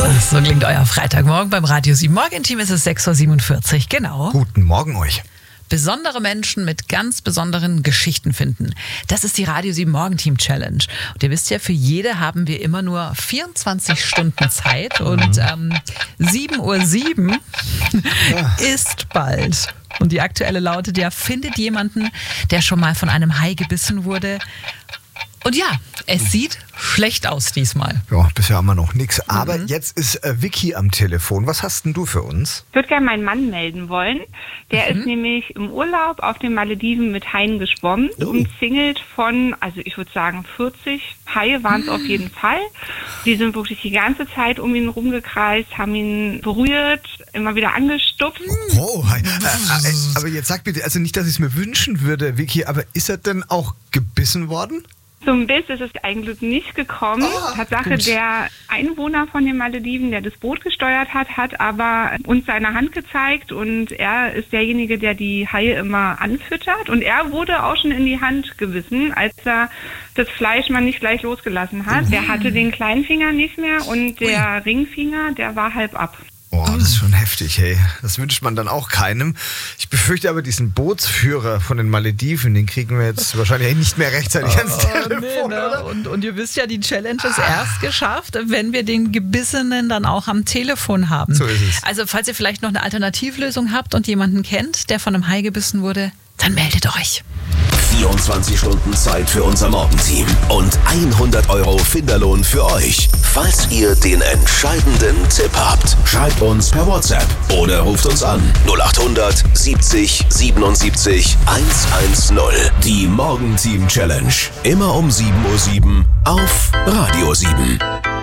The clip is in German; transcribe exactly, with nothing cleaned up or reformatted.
So klingt euer Freitagmorgen beim Radio sieben Morgenteam. Ist es sechs Uhr siebenundvierzig, genau. Guten Morgen euch. Besondere Menschen mit ganz besonderen Geschichten finden. Das ist die Radio sieben Morgenteam Challenge. Und ihr wisst ja, für jede haben wir immer nur vierundzwanzig Stunden Zeit. Und ähm, sieben Uhr sieben ist bald. Und die aktuelle lautet ja, findet jemanden, der schon mal von einem Hai gebissen wurde. Und ja, es sieht schlecht aus diesmal. Ja, bisher haben wir noch nichts. Aber mhm. jetzt ist äh, Vicky am Telefon. Was hast denn du für uns? Ich würde gerne meinen Mann melden wollen. Der Mhm. ist nämlich im Urlaub auf den Malediven mit Haien geschwommen. Oh. Umzingelt von, also ich würde sagen vierzig Haie waren es auf jeden Fall. Die sind wirklich die ganze Zeit um ihn rumgekreist, haben ihn berührt, immer wieder angestupft. Oh, hi. äh, äh, aber jetzt sag bitte, also nicht, dass ich es mir wünschen würde, Vicky, aber ist er denn auch gebissen worden? Zum Biss ist es eigentlich nicht gekommen. Ah, Tatsache, gut. der Einwohner von den Malediven, der das Boot gesteuert hat, hat aber uns seine Hand gezeigt und er ist derjenige, der die Haie immer anfüttert und er wurde auch schon in die Hand gebissen, als er das Fleisch mal nicht gleich losgelassen hat. Der hatte den kleinen Finger nicht mehr und der Ringfinger, der war halb ab. Oh, das ist schon heftig, hey. Das wünscht man dann auch keinem. Ich befürchte aber, diesen Bootsführer von den Malediven, den kriegen wir jetzt wahrscheinlich nicht mehr rechtzeitig ans Telefon, nee, ne? oder? und, und ihr wisst ja, die Challenge ist erst geschafft, wenn wir den Gebissenen dann auch am Telefon haben. So ist es. Also falls ihr vielleicht noch eine Alternativlösung habt und jemanden kennt, der von einem Hai gebissen wurde, dann meldet euch. vierundzwanzig Stunden Zeit für unser Morgenteam und hundert Euro Finderlohn für euch. Falls ihr den entscheidenden Tipp habt, schreibt uns per WhatsApp oder ruft uns an null acht hundert siebzig siebenundsiebzig hundertzehn. Die Morgenteam Challenge. Immer um sieben Uhr sieben auf Radio sieben.